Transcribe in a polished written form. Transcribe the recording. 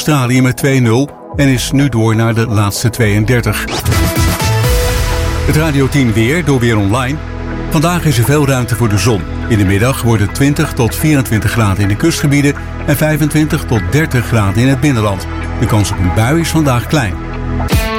Australië met 2-0 en is nu door naar de laatste 32. Het Radio 10 weer door Weer Online. Vandaag is er veel ruimte voor de zon. In de middag wordt het 20 tot 24 graden in de kustgebieden en 25 tot 30 graden in het binnenland. De kans op een bui is vandaag klein.